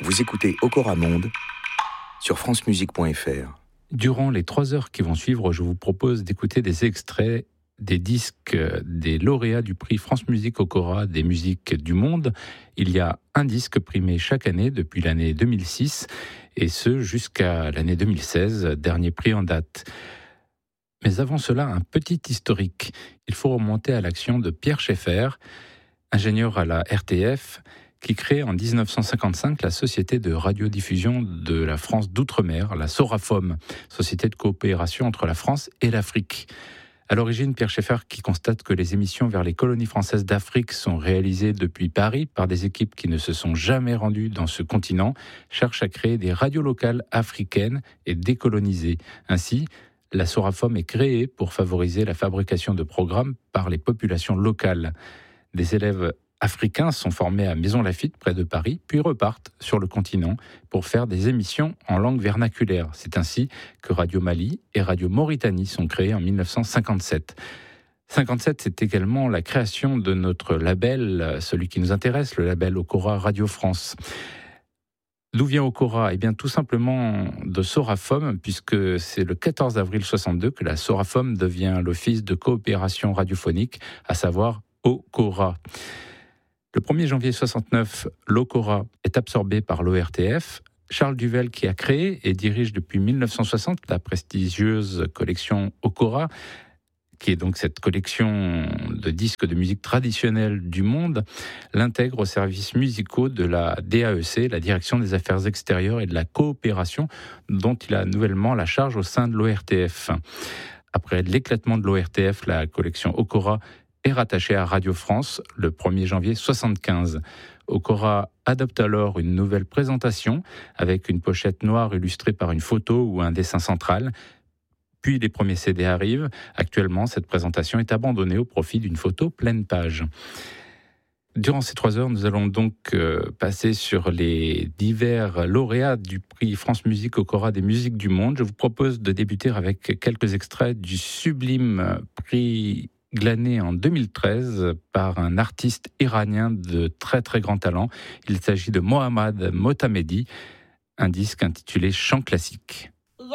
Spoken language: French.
Vous écoutez Okora Monde sur francemusique.fr. Durant les 3 heures qui vont suivre, je vous propose d'écouter des extraits des disques des lauréats du prix France Musique Okora des musiques du monde. Il y a un disque primé chaque année depuis l'année 2006 et ce jusqu'à l'année 2016, dernier prix en date. Mais avant cela, un petit historique. Il faut remonter à l'action de Pierre Schaeffer, ingénieur à la RTF, qui crée en 1955 la Société de radiodiffusion de la France d'Outre-mer, la Sorafom, société de coopération entre la France et l'Afrique. À l'origine, Pierre Schaeffer, qui constate que les émissions vers les colonies françaises d'Afrique sont réalisées depuis Paris par des équipes qui ne se sont jamais rendues dans ce continent, cherche à créer des radios locales africaines et décolonisées. Ainsi, la Sorafom est créée pour favoriser la fabrication de programmes par les populations locales. Des élèves africains sont formés à Maisons-Laffitte, près de Paris, puis repartent sur le continent pour faire des émissions en langue vernaculaire. C'est ainsi que Radio Mali et Radio Mauritanie sont créées en 1957. 57, c'est également la création de notre label, celui qui nous intéresse, le label Okora Radio France. D'où vient Okora ? Eh bien, tout simplement de Sorafom, puisque c'est le 14 avril 62 que la Sorafom devient l'Office de coopération radiophonique, à savoir Okora. Le 1er janvier 69, l'Okora est absorbé par l'ORTF. Charles Duvel, qui a créé et dirige depuis 1960 la prestigieuse collection Okora, qui est donc cette collection de disques de musique traditionnelle du monde, l'intègre aux services musicaux de la DAEC, la Direction des Affaires extérieures et de la coopération, dont il a nouvellement la charge au sein de l'ORTF. Après l'éclatement de l'ORTF, la collection Okora est rattachée à Radio France le 1er janvier 1975. Okora adopte alors une nouvelle présentation avec une pochette noire illustrée par une photo ou un dessin central. Puis les premiers CD arrivent. Actuellement, cette présentation est abandonnée au profit d'une photo pleine page. Durant ces 3 heures, nous allons donc passer sur les divers lauréats du prix France Musique Okora des musiques du monde. Je vous propose de débuter avec quelques extraits du sublime prix glané en 2013 par un artiste iranien de très très grand talent. Il s'agit de Mohammad Motamedi, un disque intitulé Chant classique.